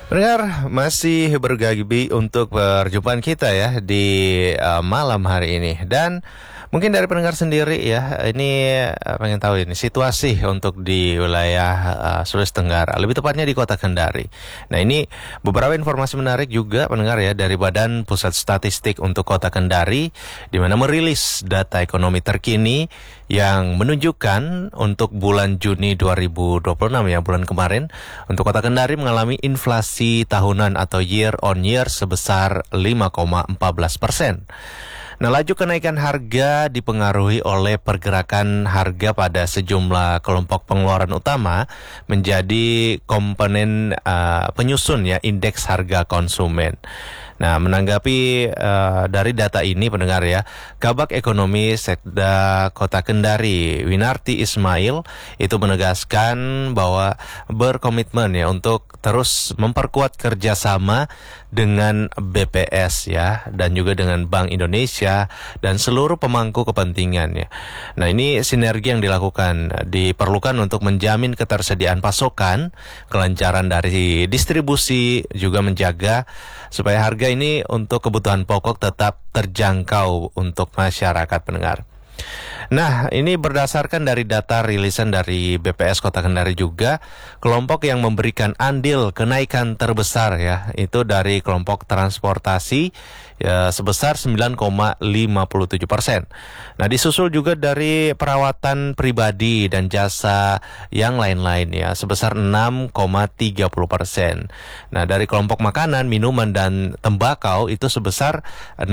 Pendengar, masih bergabi untuk perjumpaan kita ya di malam hari ini. Dan mungkin dari pendengar sendiri ya, ini pengen tahu ini situasi untuk di wilayah Sulawesi Tenggara, lebih tepatnya di Kota Kendari. Nah, ini beberapa informasi menarik juga pendengar ya dari Badan Pusat Statistik untuk Kota Kendari, di mana merilis data ekonomi terkini yang menunjukkan untuk bulan Juni 2026 ya, bulan kemarin, untuk Kota Kendari mengalami inflasi tahunan atau year on year sebesar 5,14%. Nah, laju kenaikan harga dipengaruhi oleh pergerakan harga pada sejumlah kelompok pengeluaran utama menjadi komponen penyusun ya indeks harga konsumen. Nah, menanggapi dari data ini pendengar ya, Kabag Ekonomi Sekda Kota Kendari Winarti Ismail itu menegaskan bahwa berkomitmen ya untuk terus memperkuat kerjasama dengan BPS ya, dan juga dengan Bank Indonesia dan seluruh pemangku kepentingan ya. Nah, ini sinergi yang diperlukan untuk menjamin ketersediaan pasokan, kelancaran dari distribusi, juga menjaga supaya harga ini untuk kebutuhan pokok tetap terjangkau untuk masyarakat pendengar. Nah, ini berdasarkan dari data rilisan dari BPS Kota Kendari juga, kelompok yang memberikan andil kenaikan terbesar ya, itu dari kelompok transportasi ya, sebesar 9,57%. Nah, disusul juga dari perawatan pribadi dan jasa yang lain-lain ya, sebesar 6,30%. Nah, dari kelompok makanan, minuman, dan tembakau itu sebesar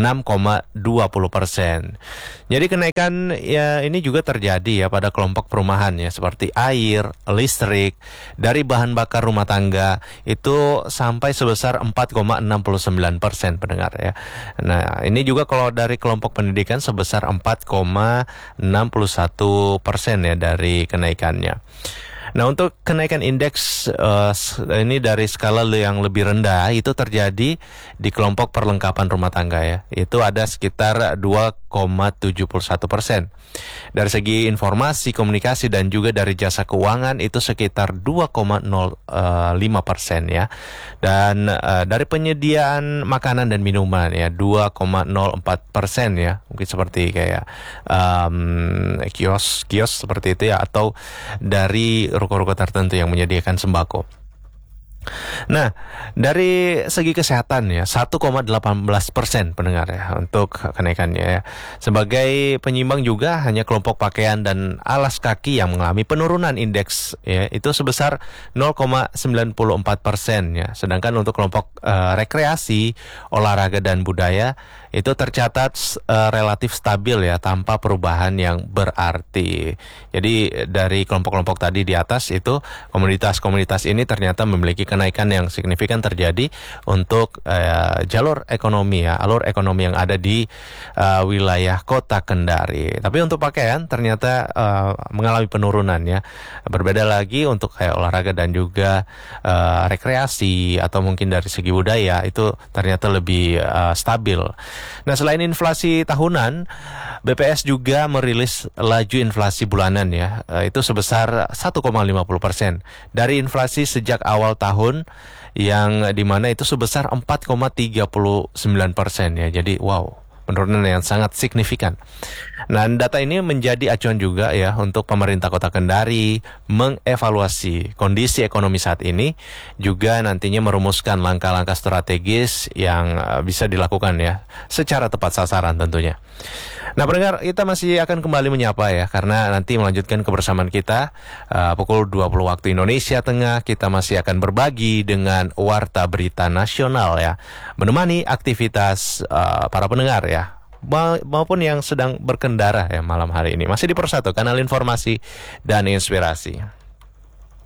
6,20%. Jadi kenaikan ya ini juga terjadi ya pada kelompok perumahan ya, seperti air, listrik, dari bahan bakar rumah tangga itu sampai sebesar 4,69% pendengar ya. Nah, ini juga kalau dari kelompok pendidikan sebesar 4,61% ya dari kenaikannya. Nah, untuk kenaikan indeks ini dari skala yang lebih rendah itu terjadi di kelompok perlengkapan rumah tangga ya. Itu ada sekitar 2,71%. Dari segi informasi, komunikasi, dan juga dari jasa keuangan itu sekitar 2,05% ya. Dan dari penyediaan makanan dan minuman ya 2,04% ya. Mungkin seperti kayak kios seperti itu ya, atau dari ruko-ruko tertentu yang menyediakan sembako. Nah, dari segi kesehatan ya 1,18% pendengar ya untuk kenaikannya ya. Sebagai penyimbang juga hanya kelompok pakaian dan alas kaki yang mengalami penurunan indeks ya, itu sebesar 0,94% ya. Sedangkan untuk kelompok rekreasi, olahraga, dan budaya itu tercatat relatif stabil ya, tanpa perubahan yang berarti. Jadi dari kelompok-kelompok tadi di atas itu, komunitas-komunitas ini ternyata memiliki kenaikan yang signifikan terjadi untuk jalur ekonomi ya, alur ekonomi yang ada di wilayah Kota Kendari. Tapi untuk pakaian ternyata mengalami penurunan ya. Berbeda lagi untuk kayak olahraga dan juga rekreasi, atau mungkin dari segi budaya itu ternyata lebih stabil. Nah, selain inflasi tahunan, BPS juga merilis laju inflasi bulanan ya, itu sebesar 1,50% dari inflasi sejak awal tahun, yang dimana itu sebesar 4,39% ya. Jadi wow, penurunan yang sangat signifikan. Nah, data ini menjadi acuan juga ya untuk pemerintah Kota Kendari mengevaluasi kondisi ekonomi saat ini, juga nantinya merumuskan langkah-langkah strategis yang bisa dilakukan ya secara tepat sasaran tentunya. Nah, pendengar, kita masih akan kembali menyapa ya, karena nanti melanjutkan kebersamaan kita pukul 20 waktu Indonesia Tengah. Kita masih akan berbagi dengan Warta Berita Nasional ya, menemani aktivitas para pendengar ya, maupun yang sedang berkendara ya malam hari ini. Masih di Persatu, kanal informasi dan inspirasi.